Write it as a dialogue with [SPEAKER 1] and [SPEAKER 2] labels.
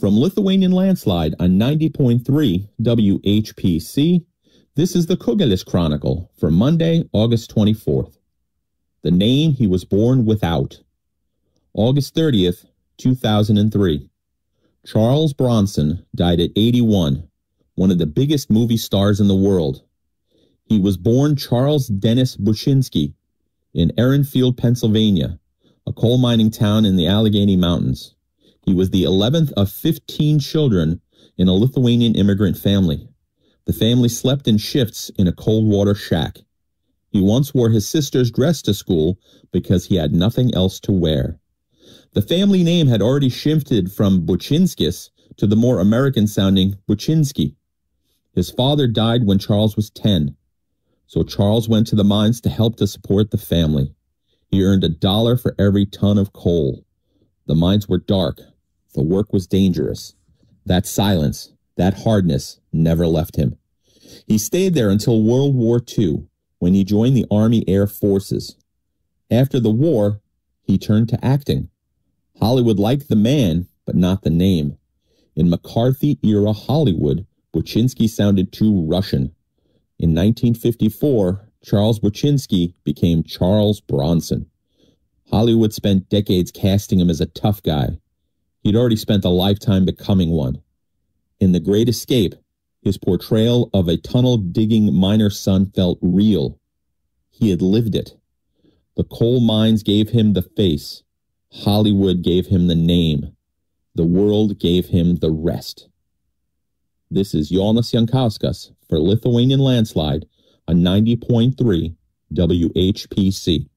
[SPEAKER 1] From Lithuanian Landslide on 90.3 WHPC, this is the Kugelis Chronicle for Monday, August 24th. The name he was born without. August 30th, 2003. Charles Bronson died at 81, one of the biggest movie stars in the world. He was born Charles Dennis Buczynski in Erenfield, Pennsylvania, a coal mining town in the Allegheny Mountains. He was the 11th of 15 children in a Lithuanian immigrant family. The family slept in shifts in a cold water shack. He once wore his sister's dress to school because he had nothing else to wear. The family name had already shifted from Buczynskis to the more American-sounding Buczynski. His father died when Charles was 10, so Charles went to the mines to help to support the family. He earned $1 for every ton of coal. The mines were dark. The work was dangerous. That silence, that hardness, never left him. He stayed there until World War II, when he joined the Army Air Forces. After the war, he turned to acting. Hollywood liked the man, but not the name. In McCarthy-era Hollywood, Buczynski sounded too Russian. In 1954, Charles Buczynski became Charles Bronson. Hollywood spent decades casting him as a tough guy. He'd already spent a lifetime becoming one. In The Great Escape, his portrayal of a tunnel-digging miner's son felt real. He had lived it. The coal mines gave him the face. Hollywood gave him the name. The world gave him the rest. This is Jonas Jankauskas for Lithuanian Landslide on 90.3 WHPC.